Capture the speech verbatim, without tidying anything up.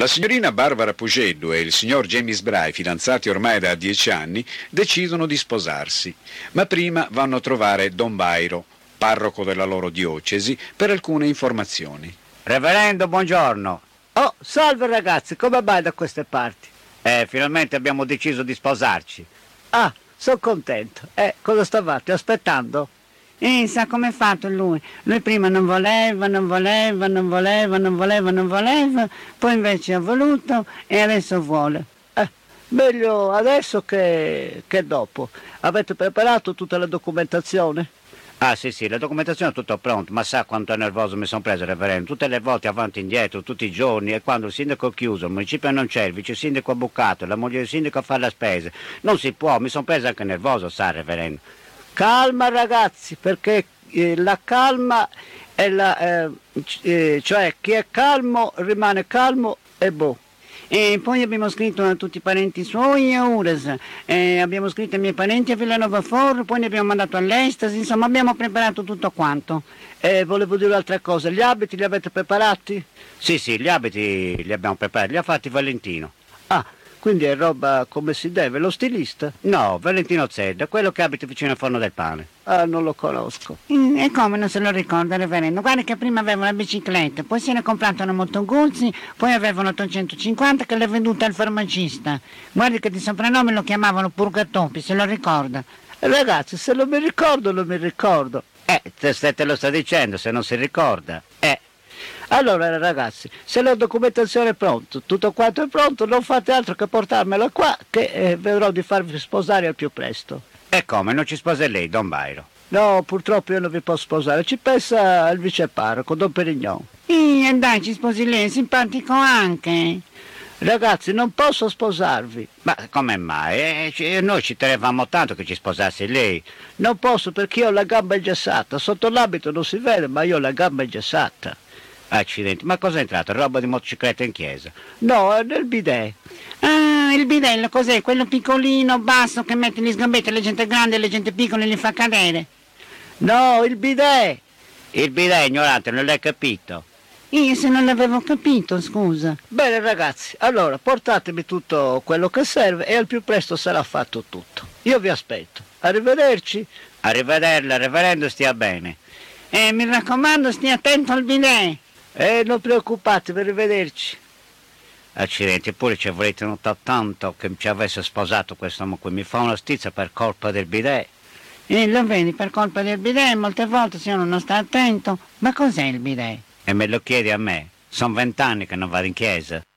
La signorina Barbara Puceddu e il signor James Bray, fidanzati ormai da dieci anni, decidono di sposarsi, ma prima vanno a trovare Don Bairo, parroco della loro diocesi, per alcune informazioni. Reverendo, buongiorno. Oh, salve ragazzi, come vai da queste parti? Eh, finalmente abbiamo deciso di sposarci. Ah, sono contento. Eh, cosa stavate aspettando? Eh, sa come è fatto lui? Lui prima non voleva, non voleva, non voleva, non voleva, non voleva, poi invece ha voluto e adesso vuole. Eh, meglio adesso che, che dopo. Avete preparato tutta la documentazione? Ah sì sì, la documentazione è tutto pronto, ma sa quanto è nervoso mi sono preso, reverendo, tutte le volte avanti e indietro, tutti i giorni, e quando il sindaco è chiuso, il municipio non c'è, il vice sindaco è bucato, la moglie del sindaco fa la spesa, non si può, mi sono preso anche nervoso, sa, reverendo. Calma ragazzi, perché eh, la calma è la, eh, eh, cioè chi è calmo rimane calmo e boh. E poi abbiamo scritto a tutti i parenti suoi a Ures, e abbiamo scritto ai miei parenti a Villanova Forro, poi ne abbiamo mandato all'Estasi, insomma abbiamo preparato tutto quanto. E volevo dire un'altra cosa, gli abiti li avete preparati? Sì sì, gli abiti li abbiamo preparati, li ha fatti Valentino. Ah, quindi è roba come si deve, lo stilista? No, Valentino Zedda, quello che abita vicino al forno del pane. Ah, non lo conosco. Mm, e come non se lo ricorda, reverendo? Guarda che prima aveva una bicicletta, poi se ne è comprata una Moto Guzzi, poi aveva un ottocentocinquanta che l'ha venduta al farmacista. Guardi che di soprannome lo chiamavano Purgatopi, se lo ricorda. Ragazzi, se non mi ricordo, non mi ricordo. Eh, te, te lo sto dicendo, se non si ricorda. Eh. Allora ragazzi, se la documentazione è pronta, tutto quanto è pronto, non fate altro che portarmela qua, che eh, vedrò di farvi sposare al più presto. E come, non ci sposa lei, Don Bairo? No, purtroppo io non vi posso sposare, ci pensa il viceparroco, Don Perignon. E dai, ci sposi lei, è simpatico anche. Ragazzi, non posso sposarvi. Ma come mai? Eh, ci, noi ci tenevamo tanto che ci sposassi lei. Non posso perché io ho la gamba ingessata, sotto l'abito non si vede, ma io ho la gamba ingessata. Accidenti, ma cosa è entrato? Roba di motocicletta in chiesa? No, è nel bidet. Ah, il bidello cos'è? Quello piccolino, basso, che mette gli sgambetti alle gente grande e alle gente piccola e li fa cadere? No, il bidet. Il bidet, ignorante, non l'hai capito? Io se non l'avevo capito, scusa. Bene ragazzi, allora portatemi tutto quello che serve e al più presto sarà fatto tutto. Io vi aspetto. Arrivederci. Arrivederla, reverendo, stia bene. E mi raccomando, stia attento al bidet. E non preoccupatevi, arrivederci. Accidenti, eppure ci avrei tenuto tanto che ci avesse sposato quest'uomo qui. Mi fa una stizza per colpa del bidet. E lo vedi, per colpa del bidet, molte volte se uno non sta attento. Ma cos'è il bidet? E me lo chiedi a me? Sono vent'anni che non vado in chiesa.